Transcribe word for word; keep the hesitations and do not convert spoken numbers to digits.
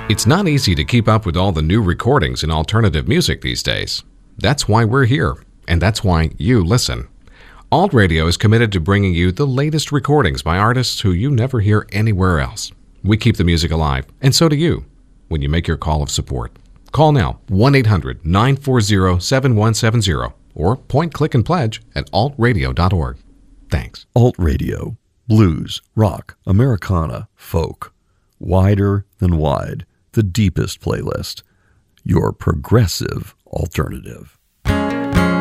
It's not easy to keep up with all the new recordings in alternative music these days. That's why we're here, and that's why you listen. Alt Radio is committed to bringing you the latest recordings by artists who you never hear anywhere else. We keep the music alive, and so do you, when you make your call of support. Call now, one eight hundred nine four zero seven one seven zero, or point, click, and pledge at alt radio dot org. Thanks. Alt Radio. Blues, rock, Americana, folk. Wider than wide. The deepest playlist. Your progressive alternative.